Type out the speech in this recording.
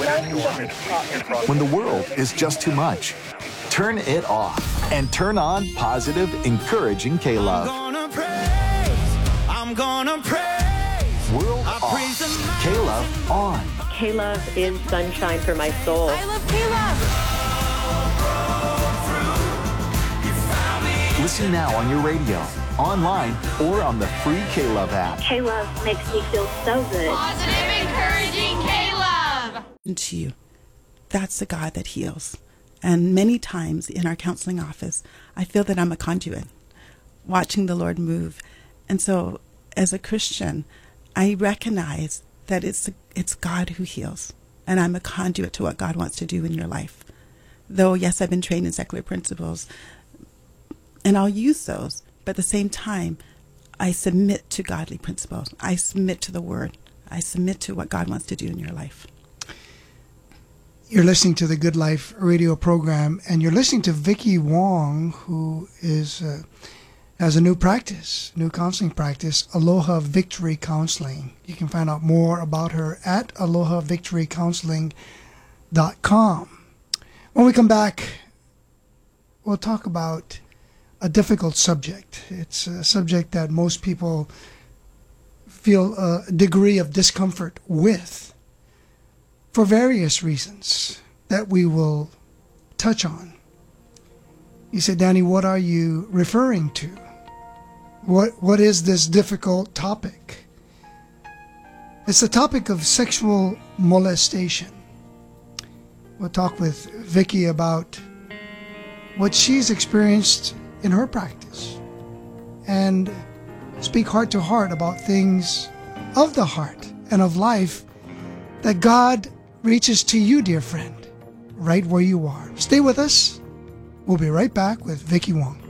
When the world is just too much, turn it off and turn on positive, encouraging K-Love. I'm gonna praise. World off, K-Love on. K-Love is sunshine for my soul. I love K-Love. Listen now on your radio, online, or on the free K-Love app. K-Love makes me feel so good. Positive, encouraging K-Love. To you. That's the God that heals. And many times in our counseling office, I feel that I'm a conduit, watching the Lord move. And so, as a Christian, I recognize that it's God who heals. And I'm a conduit to what God wants to do in your life. Though, yes, I've been trained in secular principles, and I'll use those. But at the same time, I submit to godly principles. I submit to the Word. I submit to what God wants to do in your life. You're listening to the Good Life radio program, and you're listening to Vicki Wong, who has a new practice, new counseling practice, Aloha Victory Counseling. You can find out more about her at alohavictorycounseling.com. When we come back, we'll talk about a difficult subject. It's a subject that most people feel a degree of discomfort with for various reasons that we will touch on. You said, Danny, what are you referring to? What is this difficult topic? It's the topic of sexual molestation. We'll talk with Vicki about what she's experienced in her practice and speak heart to heart about things of the heart and of life that God reaches to you, dear friend, right where you are. Stay with us. We'll be right back with Vicki Wong.